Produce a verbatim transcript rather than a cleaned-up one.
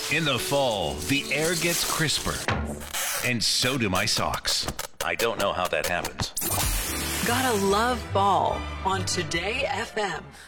In the fall, the air gets crisper, and so do my socks. I don't know how that happens. Gotta love fall on Today F M.